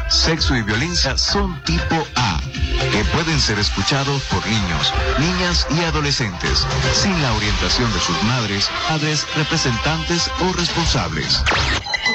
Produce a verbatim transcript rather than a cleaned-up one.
sexo y violencia son tipo A, que pueden ser escuchados por niños, niñas y adolescentes, sin la orientación de sus madres, padres, representantes o responsables.